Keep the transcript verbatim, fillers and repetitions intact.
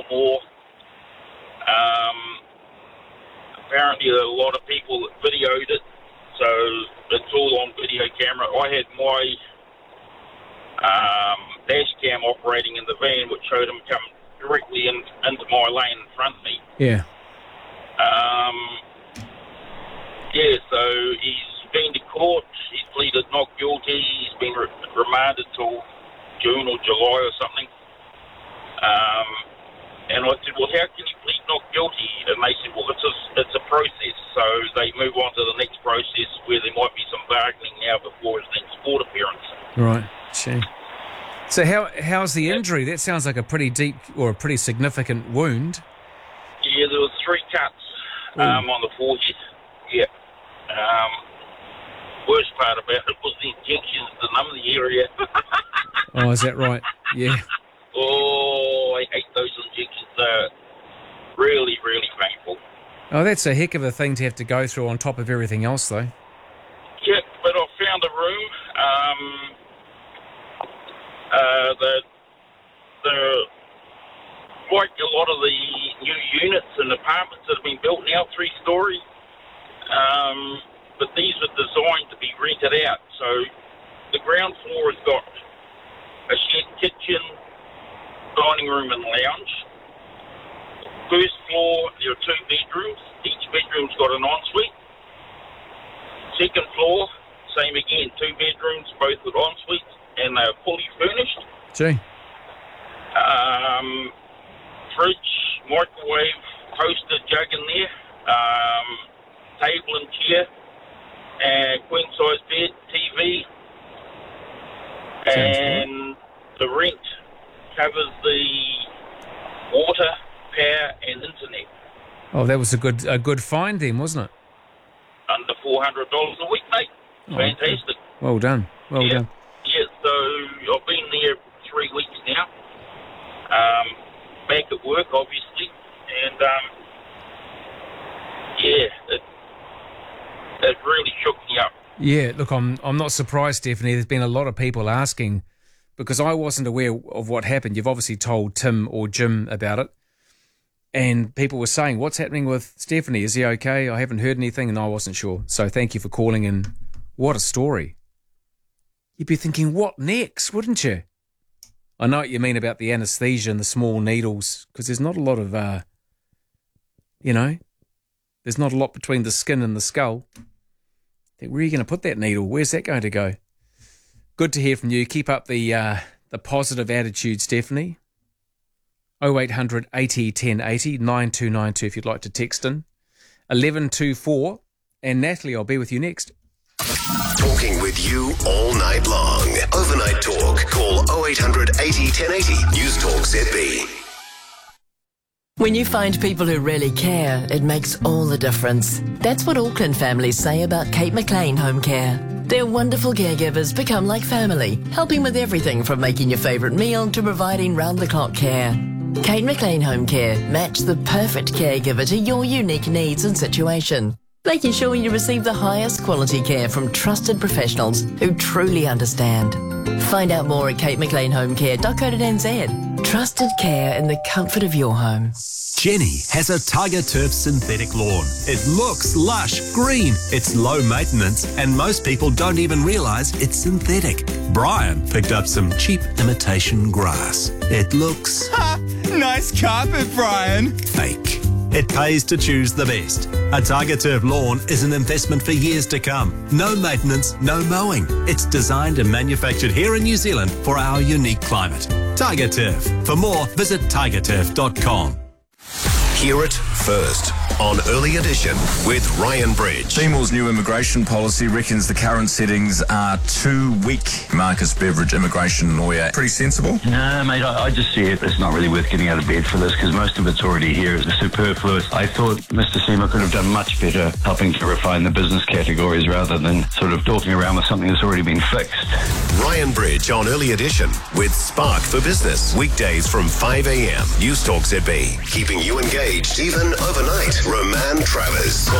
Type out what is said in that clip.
more. Um, apparently, a lot of people that videoed it, so it's all on video camera. I had my um, dash cam operating in the van, which showed him come directly in, into my lane in front of me. Yeah. Um, yeah, so he's been to court. He's pleaded not guilty. He's been re- remanded till June or July or something. Um, and I said, well, how can you plead not guilty? And they said, well, it's a, it's a process. So they move on to the next process where there might be some bargaining now before his next court appearance. Right. Gee. So how how's the injury? That sounds like a pretty deep or a pretty significant wound. Yeah, there was three cuts um, on the forehead. Yeah. Um, worst part about it was the injections to numb the area. Oh, is that right? Yeah. Oh, I hate those injections. They're really, really painful. Oh, that's a heck of a thing to have to go through on top of everything else, though. Yeah, but I found a room. Um, uh, the, the, like a lot of the new units and apartments that have been built now, three-storey, um, but these are designed to be rented out. So the ground floor has got a shared kitchen, dining room and lounge. First floor, there are two bedrooms. Each bedroom's got an ensuite. Second floor, same again, two bedrooms, both with ensuites, and they're fully furnished. Gee. Um, fridge, microwave, toaster, jug in there, um, table and chair, and queen-size bed, T V, Sounds and the rent covers the water, power, and internet. Oh, that was a good a good find then, wasn't it? Under four hundred dollars a week, mate. Oh, Fantastic. Well done. Well yeah. done. Yeah, so I've been there three weeks now. Um, back at work, obviously. And, um, yeah, it, it really shook me up. Yeah, look, I'm I'm not surprised, Stephanie. There's been a lot of people asking because I wasn't aware of what happened. You've obviously told Tim or Jim about it. And people were saying, what's happening with Stephanie? Is he okay? I haven't heard anything, and I wasn't sure. So thank you for calling in. What a story. You'd be thinking, what next, wouldn't you? I know what you mean about the anaesthesia and the small needles, because there's not a lot of, uh, you know, there's not a lot between the skin and the skull. Where are you going to put that needle? Where's that going to go? Good to hear from you. Keep up the uh, the positive attitude, Stephanie. oh eight hundred eighty ten eighty, nine two nine two if you'd like to text in. eleven twenty-four. And Natalie, I'll be with you next. Talking with you all night long. Overnight Talk. Call oh eight hundred eighty ten eighty. News Talk Z B. When you find people who really care, it makes all the difference. That's what Auckland families say about Kate McLean Home Care. Their wonderful caregivers become like family, helping with everything from making your favourite meal to providing round-the-clock care. Kate McLean Home Care match the perfect caregiver to your unique needs and situation, making sure you receive the highest quality care from trusted professionals who truly understand. Find out more at kate mclean home care dot co dot n z. Trusted care in the comfort of your home. Jenny has a Tiger Turf synthetic lawn. It looks lush, green, it's low maintenance, and most people don't even realise it's synthetic. Brian picked up some cheap imitation grass. It looks... Ha! Nice carpet, Brian. Fake. It pays to choose the best. A Tiger Turf lawn is an investment for years to come. No maintenance, no mowing. It's designed and manufactured here in New Zealand for our unique climate. Tiger Turf. For more, visit tiger turf dot com. Hear it first on Early Edition with Ryan Bridge. Seymour's new immigration policy reckons the current settings are too weak. Marcus Beveridge, immigration lawyer. Pretty sensible? No, mate, I, I just see it. It's not really worth getting out of bed for this because most of it's already here. It's superfluous. I thought Mister Seymour could have done much better helping to refine the business categories rather than sort of talking around with something that's already been fixed. Ryan Bridge on Early Edition with Spark for Business. Weekdays from five a.m. News Talk Z B. Keeping you engaged even overnight. Roman Travers.